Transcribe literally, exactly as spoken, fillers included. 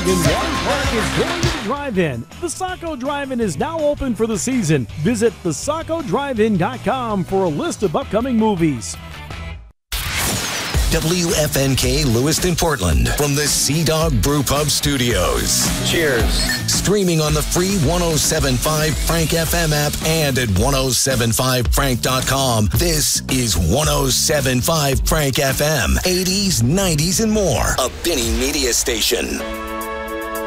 Dog in Water Park is going to the drive-in. The Saco Drive-In is now open for the season. Visit the saco drive in dot com for a list of upcoming movies. W F N K Lewiston, Portland, from the Sea Dog Brew Pub Studios. Cheers. Streaming on the free one oh seven point five Frank F M app and at ten seventy-five frank dot com. This is ten seventy-five Frank F M. eighties, nineties, and more. A Benny Media station.